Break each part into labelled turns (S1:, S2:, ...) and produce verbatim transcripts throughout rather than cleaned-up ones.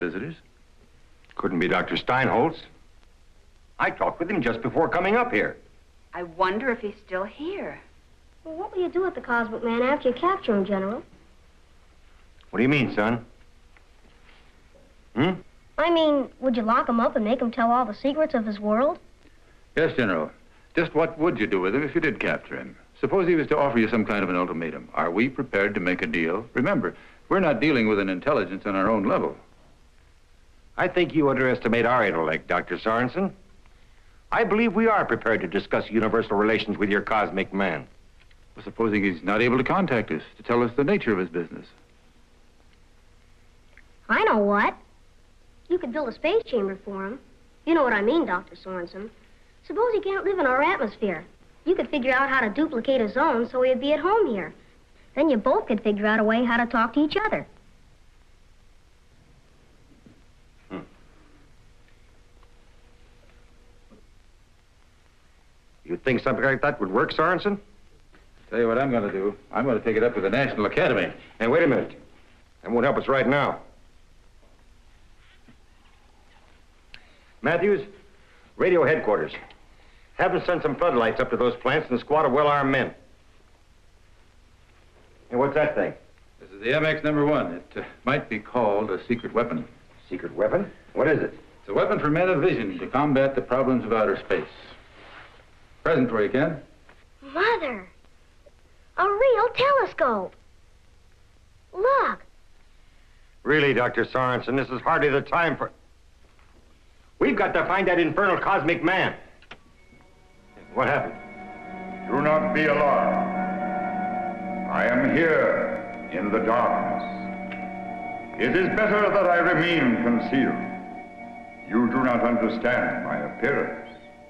S1: visitors.
S2: Couldn't be Doctor Steinholtz. I talked with him just before coming up here.
S3: I wonder if he's still here.
S4: Well, what will you do with the Cosmic Man after you capture him, General?
S2: What do you mean, son? Hmm?
S4: I mean, would you lock him up and make him tell all the secrets of his world?
S1: Yes, General. Just what would you do with him if you did capture him? Suppose he was to offer you some kind of an ultimatum. Are we prepared to make a deal? Remember, we're not dealing with an intelligence on our own level.
S2: I think you underestimate our intellect, Doctor Sorensen. I believe we are prepared to discuss universal relations with your Cosmic Man.
S1: Well, supposing he's not able to contact us to tell us the nature of his business.
S4: I know what. You could build a space chamber for him. You know what I mean, Doctor Sorensen. Suppose he can't live in our atmosphere. You could figure out how to duplicate his own so he'd be at home here. Then you both could figure out a way how to talk to each other.
S2: Hmm. You think something like that would work, Sorensen?
S1: Tell you what I'm going to do. I'm going to take it up with the National Academy.
S2: Hey, wait a minute. That won't help us right now. Matthews, radio headquarters. Have them send some floodlights up to those plants and a squad of well-armed men. Hey, what's that thing?
S1: This is the M X number one. It uh, might be called a secret weapon.
S2: Secret weapon? What is it?
S1: It's a weapon for men of vision to combat the problems of outer space. Present for you, Ken.
S4: Mother! A real telescope! Look!
S2: Really, Doctor Sorensen, this is hardly the time for... We've got to find that infernal Cosmic Man. What happened?
S5: Do not be alarmed. I am here in the darkness. It is better that I remain concealed. You do not understand my appearance.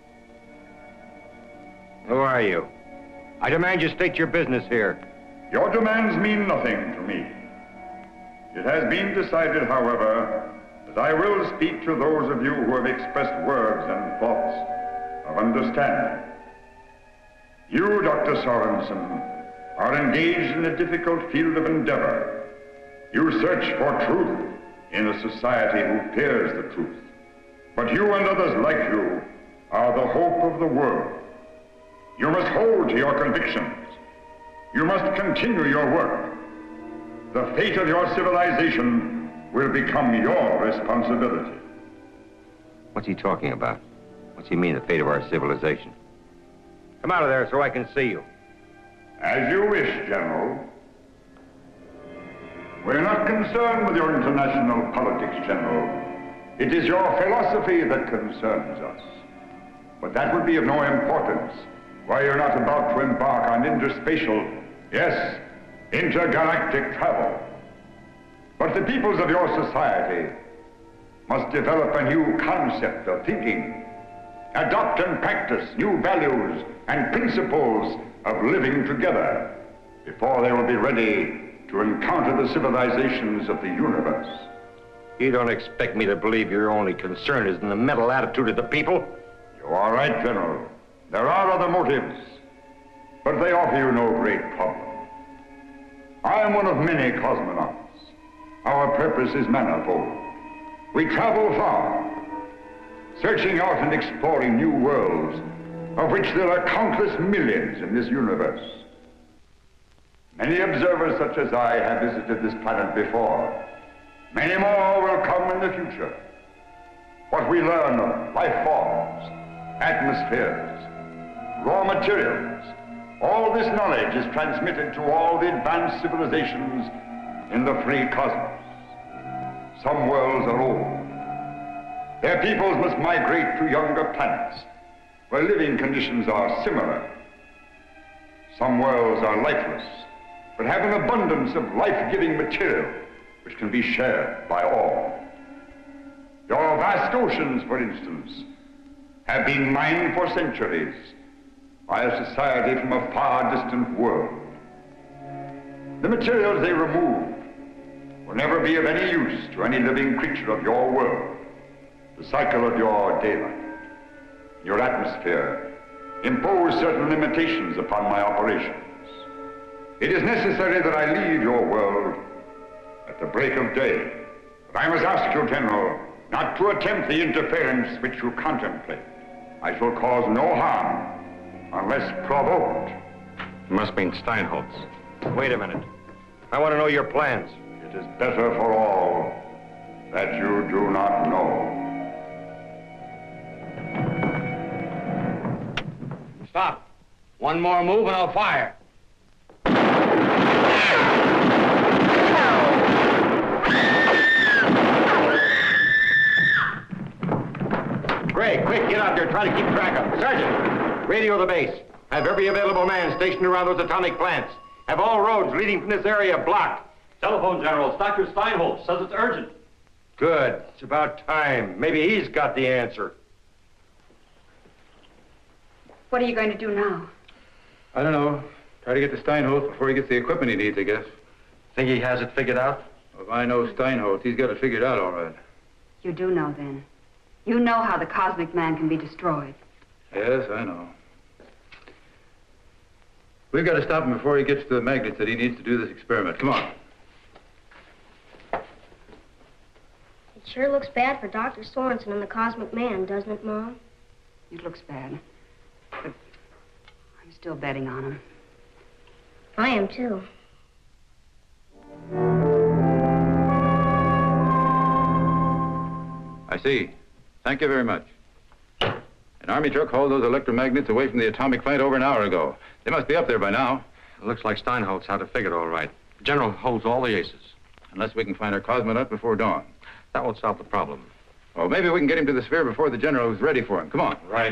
S2: Who are you? I demand you state your business here.
S5: Your demands mean nothing to me. It has been decided, however, that I will speak to those of you who have expressed words and thoughts of understanding. You, Doctor Sorensen, are engaged in a difficult field of endeavor. You search for truth in a society who fears the truth. But you and others like you are the hope of the world. You must hold to your convictions. You must continue your work. The fate of your civilization will become your responsibility.
S2: What's he talking about? What's he mean, the fate of our civilization? Come out of there so I can see you.
S5: As you wish, General. We're not concerned with your international politics, General. It is your philosophy that concerns us. But that would be of no importance while you're not about to embark on interspatial, yes, intergalactic travel. But the peoples of your society must develop a new concept of thinking, adopt and practice new values and principles of living together before they will be ready to encounter the civilizations of the universe.
S2: You don't expect me to believe your only concern is in the mental attitude of the people?
S5: You are right, General. There are other motives, but they offer you no great problem. I am one of many cosmonauts. Our purpose is manifold. We travel far, searching out and exploring new worlds, of which there are countless millions in this universe. Many observers such as I have visited this planet before. Many more will come in the future. What we learn of life forms, atmospheres, raw materials, all this knowledge is transmitted to all the advanced civilizations in the free cosmos. Some worlds are old. Their peoples must migrate to younger planets, where living conditions are similar. Some worlds are lifeless, but have an abundance of life-giving material which can be shared by all. Your vast oceans, for instance, have been mined for centuries by a society from a far distant world. The materials they remove will never be of any use to any living creature of your world. The cycle of your daylight, your atmosphere, impose certain limitations upon my operations. It is necessary that I leave your world at the break of day But I must ask you, General, not to attempt the interference which you contemplate. I shall cause no harm unless provoked.
S2: Must mean Steinholtz. Wait a minute. I want to know your plans.
S5: It is better for all that you do not know.
S2: Stop. One more move and I'll fire. Gray, quick, get out there. Try to keep track of them. Sergeant, radio the base. Have every available man stationed around those atomic plants. Have all roads leading from this area blocked.
S6: Telephone, General. It's Doctor Steinholtz. Says it's urgent.
S2: Good. It's about time. Maybe he's got the answer.
S3: What are you going to do now?
S1: I don't know. Try to get to Steinholtz before he gets the equipment he needs, I guess.
S2: Think he has it figured out?
S1: Well, if I know Steinholtz, he's got it figured out all right.
S3: You do know, then. You know how the cosmic man can be destroyed.
S1: Yes, I know. We've got to stop him before he gets to the magnets that he needs to do this experiment. Come on.
S4: It sure looks bad for Doctor Sorensen and the Cosmic Man, doesn't it, Mom?
S3: It looks bad. But I'm still betting on him.
S4: I am, too.
S1: I see. Thank you very much. An Army truck hauled those electromagnets away from the atomic plant over an hour ago. They must be up there by now.
S2: It looks like Steinholtz had it figured all right. The General holds all the aces.
S1: Unless we can find our cosmonaut before dawn.
S2: That won't solve the problem.
S1: Well, maybe we can get him to the sphere before the general is ready for him. Come on.
S2: Right.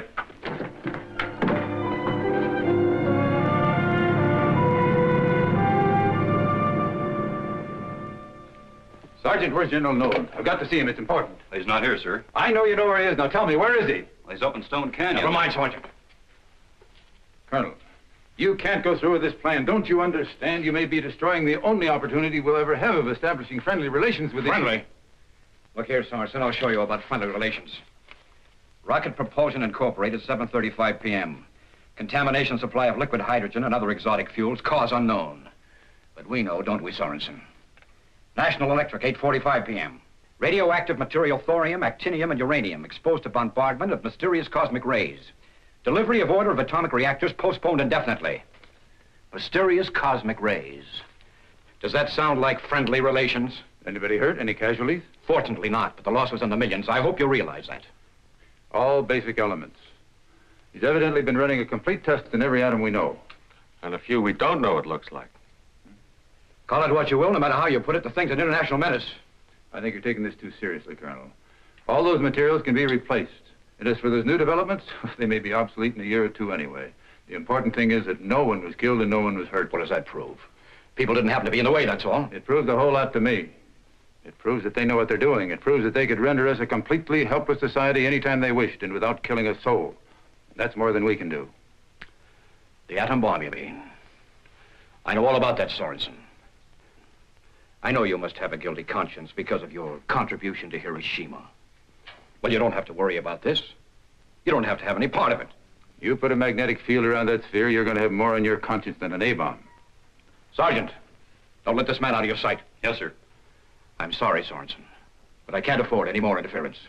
S1: Sergeant, where's General Nolan? I've got to see him. It's important.
S6: He's not here, sir.
S1: I know you know where he is. Now tell me, where is he?
S6: He's up in Stone Canyon.
S2: Never mind, Sergeant.
S1: Colonel, you can't go through with this plan. Don't you understand? You may be destroying the only opportunity we'll ever have of establishing friendly relations with
S7: Friendly? Look here, Sorensen, I'll show you about friendly relations. Rocket Propulsion Incorporated, seven thirty-five p m Contamination supply of liquid hydrogen and other exotic fuels, cause unknown. But we know, don't we, Sorensen? National Electric, eight forty-five p m Radioactive material thorium, actinium, and uranium exposed to bombardment of mysterious cosmic rays. Delivery of order of atomic reactors postponed indefinitely. Mysterious cosmic rays. Does that sound like friendly relations?
S1: Anybody hurt? Any casualties?
S7: Fortunately not, but the loss was in the millions. I hope you realize that.
S1: All basic elements. He's evidently been running a complete test in every atom we know.
S2: And a few we don't know, it looks like.
S7: Call it what you will, no matter how you put it, the thing's an international menace.
S1: I think you're taking this too seriously, Colonel. All those materials can be replaced. And as for those new developments, they may be obsolete in a year or two anyway. The important thing is that no one was killed and no one was hurt.
S7: What does that prove? People didn't happen to be in the way, that's all.
S1: It proves a whole lot to me. It proves that they know what they're doing. It proves that they could render us a completely helpless society anytime they wished and without killing a soul. That's more than we can do.
S7: The atom bomb, you mean? I know all about that, Sorensen. I know you must have a guilty conscience because of your contribution to Hiroshima. Well, you don't have to worry about this. You don't have to have any part of it.
S1: You put a magnetic field around that sphere, you're going to have more on your conscience than an A-bomb.
S7: Sergeant, don't let this man out of your sight.
S6: Yes, sir.
S7: I'm sorry, Sorensen, but I can't afford any more interference.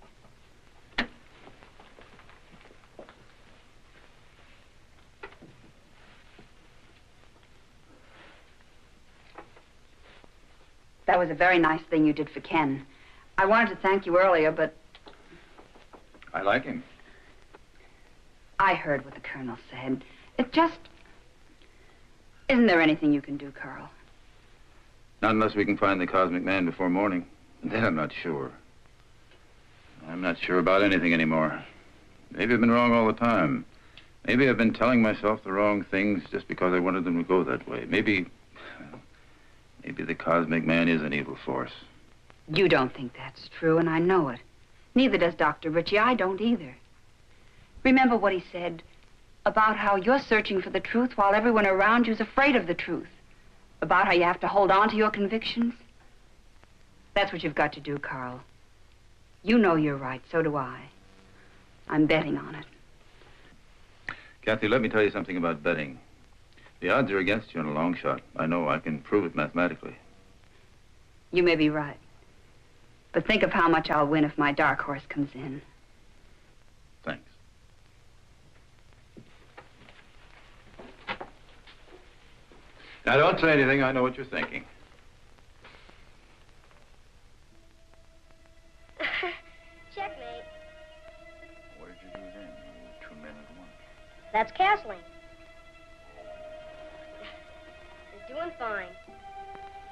S3: That was a very nice thing you did for Ken. I wanted to thank you earlier, but
S1: I like him.
S3: I heard what the Colonel said. It just... Isn't there anything you can do, Carl?
S1: Not unless we can find the Cosmic Man before morning. Then I'm not sure. I'm not sure about anything anymore. Maybe I've been wrong all the time. Maybe I've been telling myself the wrong things just because I wanted them to go that way. Maybe... Maybe the Cosmic Man is an evil force.
S3: You don't think that's true, and I know it. Neither does Doctor Ritchie. I don't either. Remember what he said about how you're searching for the truth while everyone around you's afraid of the truth. About how you have to hold on to your convictions. That's what you've got to do, Carl. You know you're right, so do I. I'm betting on it.
S1: Kathy, let me tell you something about betting. The odds are against you in a long shot. I know. I can prove it mathematically.
S3: You may be right. But think of how much I'll win if my dark horse comes in.
S1: Thanks. Now, don't say anything. I know what you're thinking.
S4: Checkmate.
S1: What did you do then? You two men at once.
S4: That's castling. He's doing fine.